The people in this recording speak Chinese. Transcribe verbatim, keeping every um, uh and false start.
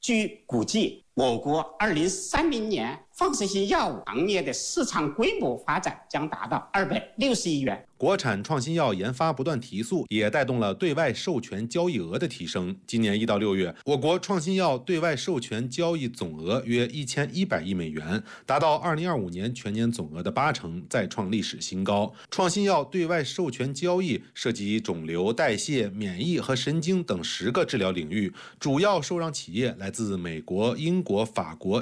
据估计，我国二零三零年放射性药物行业的市场规模发展将达到二百六十亿元。 国产创新药研发不断提速，也带动了对外授权交易额的提升。今年一到六月，我国创新药对外授权交易总额约一千一百亿美元，达到二零二五年全年总额的八成，再创历史新高。创新药对外授权交易涉及肿瘤、代谢、免疫和神经等十个治疗领域，主要受让企业来自美国、英国、法国、